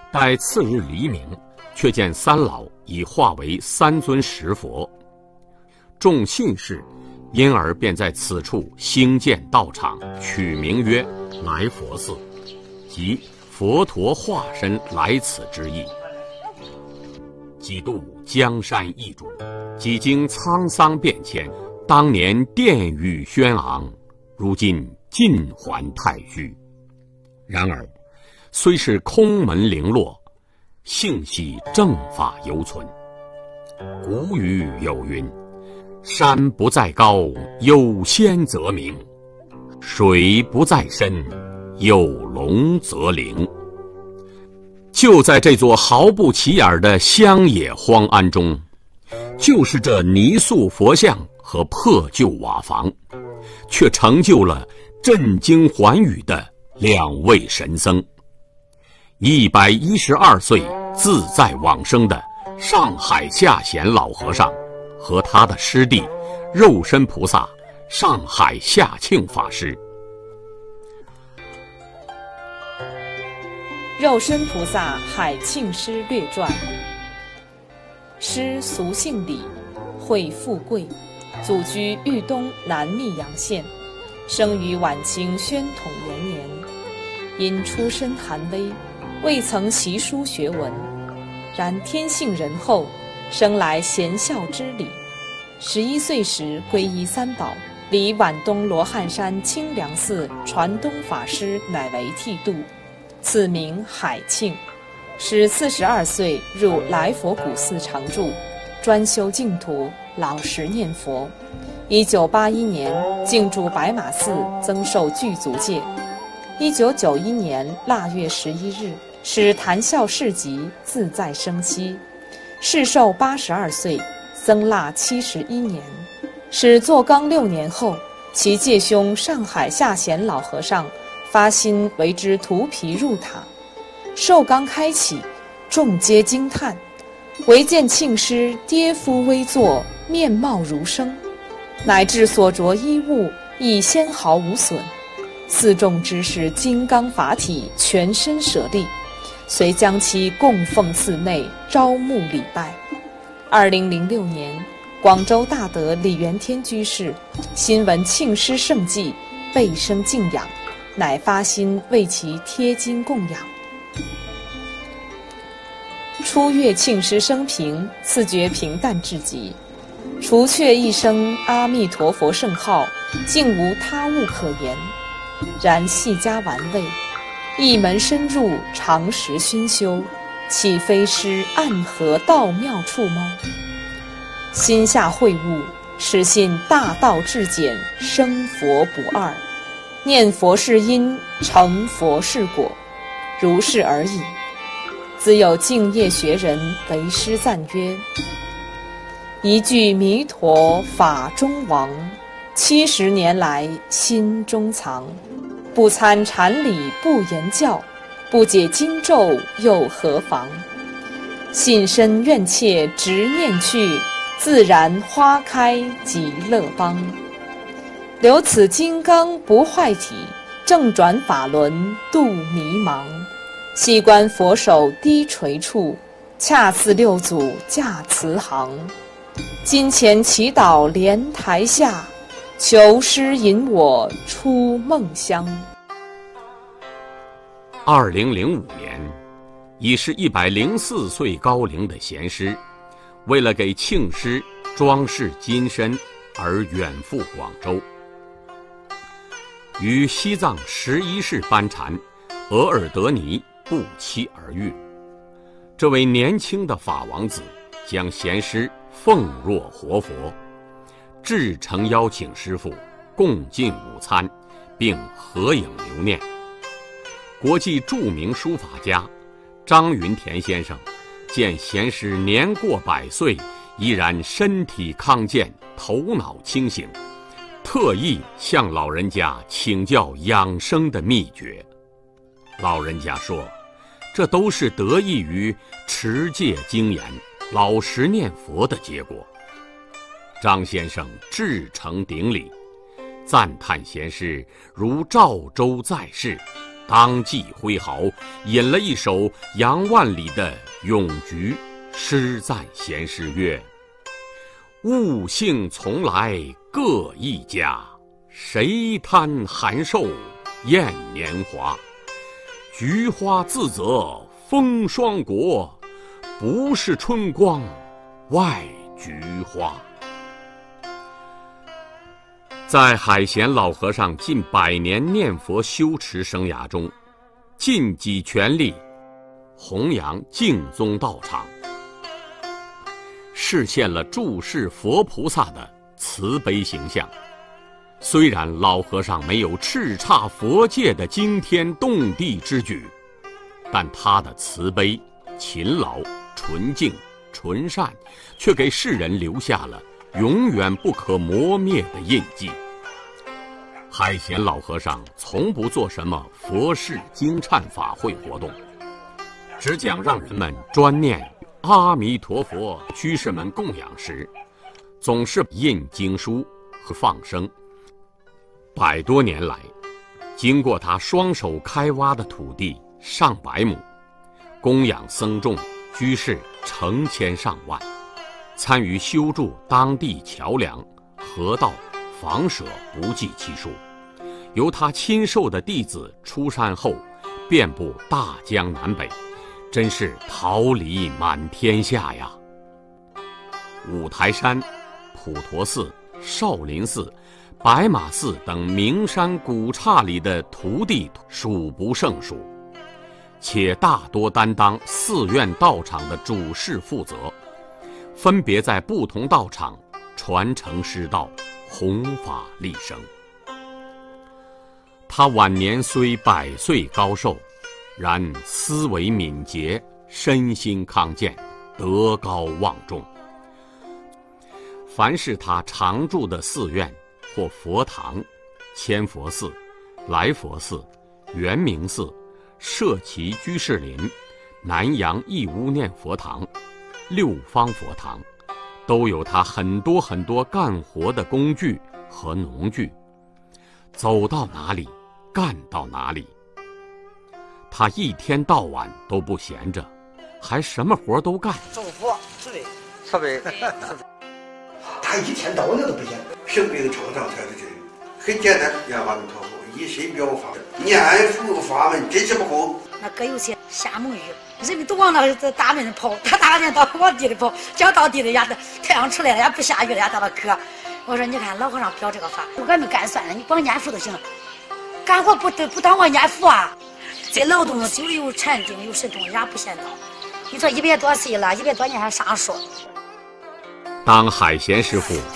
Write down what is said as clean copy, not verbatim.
待次日黎明，却见三老已化为三尊石佛。众信士因而便在此处兴建道场，取名曰来佛寺，即佛陀化身来此之意。几度江山易主，几经沧桑变迁，当年殿宇轩昂，如今尽还太虚。然而虽是空门零落，幸系正法犹存。古语有云：山不在高，有仙则名；水不在深，有龙则灵。就在这座毫不起眼的乡野荒庵中，就是这泥塑佛像和破旧瓦房，却成就了震惊寰宇的两位神僧，112岁自在往生的上海下贤老和尚和他的师弟肉身菩萨上海下庆法师。 肉身菩萨海庆师略传。师俗姓李，讳富贵，祖居豫东南密阳县，生于晚清宣统元年。因出身寒微，未曾习书学文，然天性仁厚，生来贤孝之理。11岁时皈依三宝，离皖东罗汉山清凉寺传东法师乃为剃度，赐名海庆。使42岁入来佛古寺常住，专修净土，老实念佛。1981年进驻白马寺，增受具足戒。1991年腊月11日，使谈笑市集，自在生息。世寿82岁，僧腊71年。使坐纲6年后，其介兄上海下贤老和尚发心为之涂皮入塔。寿刚开启，众皆惊叹，唯见庆师跌夫微坐，面貌如生，乃至所着衣物亦纤毫无损。寺众知是金刚法体，全身舍利，遂将其供奉寺内，招募礼拜。2006年，广州大德李元天居士新闻庆师圣迹，倍生敬仰，乃发心为其贴金供养。初阅庆师生平，赐觉平淡至极，除却一声阿弥陀佛圣号，竟无他物可言。然细加玩味，一门深入，常识熏修，岂非师暗合道妙处吗？心下会悟，始信大道至简，生佛不二，念佛是因，成佛是果，如是而已。自有敬业学人为师赞曰：一句弥陀法中王，70年来心中藏。不参禅理不言教，不解经咒又何妨？信身愿切直念去，自然花开极乐邦。留此金刚不坏体，正转法轮度迷茫。细观佛手低垂处，恰似六祖驾慈航。金钱祈祷莲台下，求师引我出梦乡。 2005年，已是104岁高龄的贤师，为了给庆师装饰金身而远赴广州，与西藏11世班禅额尔德尼不期而遇。这位年轻的法王子将贤师奉若活佛，至诚邀请师父共进午餐，并合影留念。国际著名书法家张云田先生见贤师年过100岁，依然身体康健，头脑清醒，特意向老人家请教养生的秘诀。老人家说，这都是得益于持戒精严、老实念佛的结果。张先生至诚顶礼，赞叹贤师如赵州在世， 当即挥毫，引了一首杨万里的《咏菊》，诗赞闲诗曰：“物性从来各一家，谁贪寒瘦厌年华？菊花自责风霜国，不是春光外菊花。”在海贤老和尚近100年念佛修持生涯中，尽己全力弘扬净宗道场，实现了注释佛菩萨的慈悲形象。虽然老和尚没有叱咤佛界的惊天动地之举，但他的慈悲、勤劳、纯净、纯善，却给世人留下了永远不可磨灭的印记。海贤老和尚从不做什么佛事经忏法会活动，只讲让人们专念阿弥陀佛，居士们供养时，总是印经书和放生。100多年来，经过他双手开挖的土地上百亩，供养僧众居士成千上万，参与修筑当地桥梁、河道、房舍不计其数。由他亲授的弟子出山后，遍布大江南北，真是桃李满天下呀！五台山、普陀寺、少林寺、白马寺等名山古刹里的徒弟数不胜数，且大多担当寺院道场的主事负责，分别在不同道场传承师道，弘法利生。他晚年虽100岁高寿，然思维敏捷，身心康健，德高望重。凡是他常住的寺院或佛堂，千佛寺、来佛寺、圆明寺、社稷居士林、南阳义乌念佛堂、六方佛堂，都有他很多干活的工具和农具，走到哪里干到哪里。他一天到晚都不闲着，还什么活都干。 种佛、慈悲， 他一天到晚都不闲，生病床上才是真。很简单，念阿弥陀佛，一心表法，念佛法门真是不空。 那搁有些下猛雨，人们都往那大门跑，他大门到往地里跑，只要到地里呀，太阳出来了，也不下雨了，也到了渴。我说你看老和尚表这个法，俺们干算了，你光念佛就行了，干活不当我念佛啊。这劳动久了有禅定，有神通，也不嫌早。你说100多岁了，100多年还上树。 当海贤师傅